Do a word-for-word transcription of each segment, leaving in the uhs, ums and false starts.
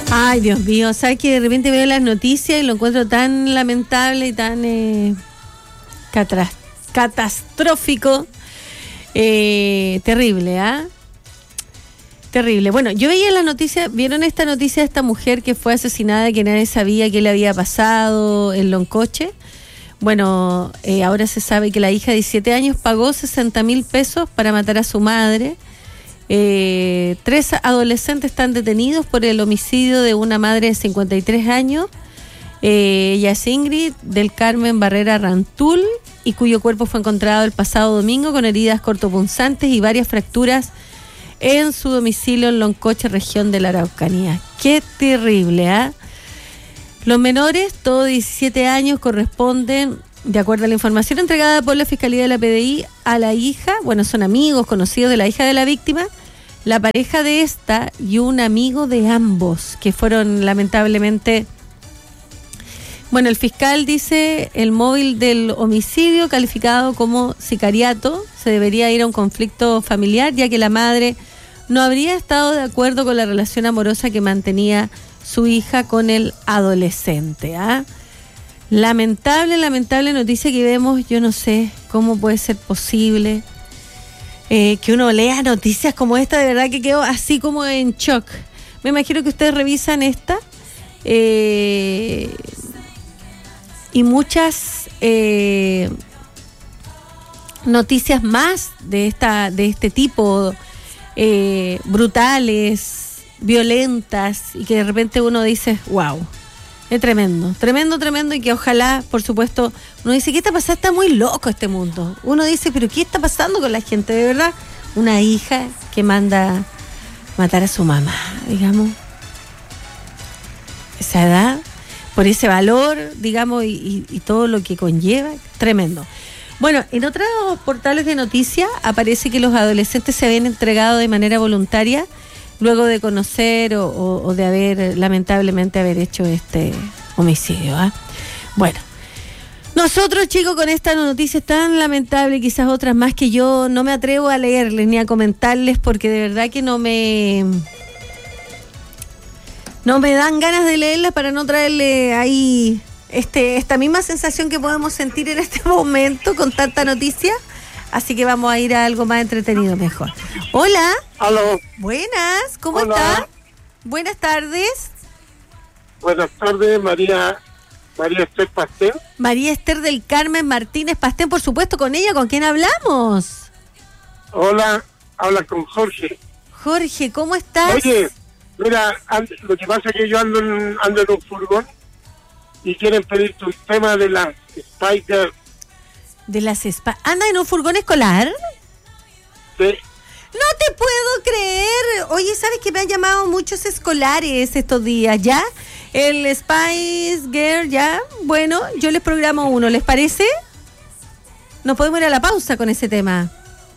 Ay, Dios mío, ¿sabes que de repente veo las noticias y lo encuentro tan lamentable y tan eh, catras- catastrófico? Eh, terrible, ¿ah? ¿eh? Terrible. Bueno, yo veía las noticias, ¿vieron esta noticia de esta mujer que fue asesinada, que nadie sabía qué le había pasado en Loncoche? Bueno, eh, ahora se sabe que la hija de diecisiete años pagó sesenta mil pesos para matar a su madre. Eh, tres adolescentes están detenidos por el homicidio de una madre de cincuenta y tres años. Eh, ella es Ingrid del Carmen Barrera Rantul, y cuyo cuerpo fue encontrado el pasado domingo con heridas cortopunzantes y varias fracturas en su domicilio en Loncoche, región de la Araucanía. ¡Qué terrible! ¿eh? Los menores, todos diecisiete años, corresponden, de acuerdo a la información entregada por la Fiscalía de la P D I, a la hija, bueno, son amigos, conocidos de la hija de la víctima, la pareja de esta y un amigo de ambos, que fueron lamentablemente... Bueno, el fiscal dice el móvil del homicidio, calificado como sicariato, se debería ir a un conflicto familiar, ya que la madre no habría estado de acuerdo con la relación amorosa que mantenía su hija con el adolescente. ¿ah? Lamentable, lamentable noticia que vemos. Yo no sé cómo puede ser posible eh, que uno lea noticias como esta. De verdad que quedo así como en shock. Me imagino que ustedes revisan esta eh, y muchas eh, noticias más de esta de este tipo, eh, brutales, violentas, y que de repente uno dice, wow, es tremendo, tremendo, tremendo, y que ojalá, por supuesto, uno dice, ¿qué está pasando? Está muy loco este mundo. Uno dice, pero ¿qué está pasando con la gente? De verdad, una hija que manda matar a su mamá, digamos, esa edad, por ese valor, digamos, y, y, y todo lo que conlleva, tremendo. Bueno, en otros portales de noticias aparece que los adolescentes se habían entregado de manera voluntaria luego de conocer o, o, o de haber, lamentablemente, haber hecho este homicidio. ¿eh? Bueno, nosotros, chicos, con estas noticias tan lamentables, quizás otras más que yo no me atrevo a leerles ni a comentarles, porque de verdad que no me... No me dan ganas de leerlas para no traerle ahí este esta misma sensación que podemos sentir en este momento con tanta noticia. Así que vamos a ir a algo más entretenido mejor. Hola. Aló. Buenas, ¿cómo Hola. está? Buenas tardes. Buenas tardes, María María Esther Pastén. María Esther del Carmen Martínez Pastén, por supuesto, con ella, ¿con quién hablamos? Hola, habla con Jorge. Jorge, ¿cómo estás? Oye, mira, and- lo que pasa es que yo ando en, ando en un furgón y quieren pedir tu tema de la Spider. De las spa... ¿Anda en un furgón escolar? Sí. No te puedo creer. Oye, ¿sabes que me han llamado muchos escolares estos días, ya? El Spice Girl, ya. Bueno, yo les programo uno, ¿les parece? Nos podemos ir a la pausa con ese tema.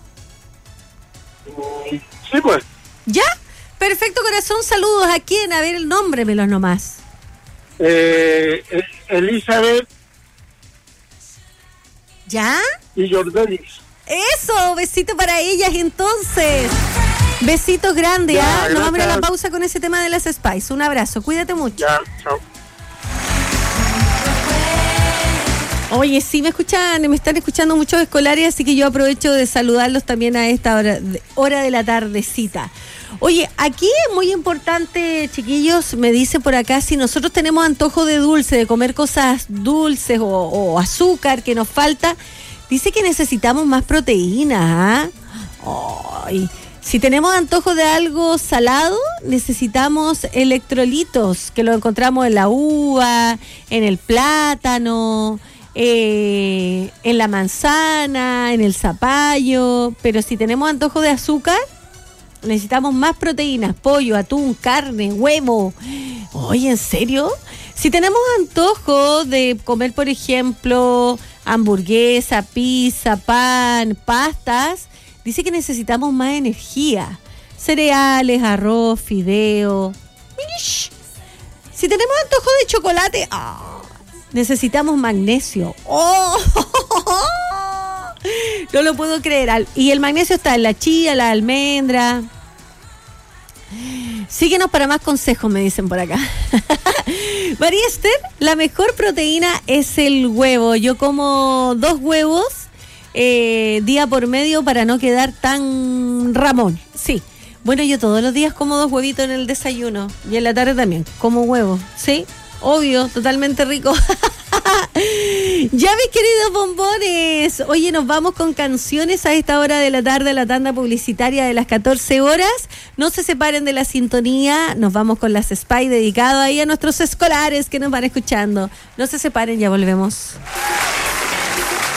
Sí, pues. ¿Ya? Perfecto, corazón. Saludos. ¿A quién? A ver, el nómbremelos nomás. Eh, eh, Elizabeth ¿Ya? y Jordanis. Eso, besito para ellas entonces. Besitos grandes, Ya, ¿ah? Nos vamos a ir a la gracias. pausa con ese tema de las Spice. Un abrazo, cuídate mucho. Ya, chao. Oye, sí, me escuchan, me están escuchando muchos escolares, así que yo aprovecho de saludarlos también a esta hora de, hora de la tardecita. Oye, aquí es muy importante, chiquillos, me dice por acá, si nosotros tenemos antojo de dulce, de comer cosas dulces o, o azúcar que nos falta, dice que necesitamos más proteínas, ¿ah? Ay, si tenemos antojo de algo salado, necesitamos electrolitos, que lo encontramos en la uva, en el plátano, eh, en la manzana, en el zapallo. Pero si tenemos antojo de azúcar, necesitamos más proteínas, pollo, atún, carne, huevo. Oye, ¿en serio? Si tenemos antojo de comer, por ejemplo, hamburguesa, pizza, pan, pastas, dice que necesitamos más energía. Cereales, arroz, fideo. Mish. Si tenemos antojo de chocolate, oh, necesitamos magnesio. Oh, no lo puedo creer. Y el magnesio está en la chía, la almendra. Síguenos para más consejos, me dicen por acá. María Esther, la mejor proteína es el huevo. Yo como dos huevos eh, día por medio para no quedar tan ramón. Sí. Bueno, yo todos los días como dos huevitos en el desayuno y en la tarde también como huevo. Sí, obvio, totalmente rico. Ya, mis queridos bombones, oye, nos vamos con canciones a esta hora de la tarde, la tanda publicitaria de las catorce horas. No se separen de la sintonía, nos vamos con las Spy dedicado ahí a nuestros escolares que nos van escuchando. No se separen, ya volvemos.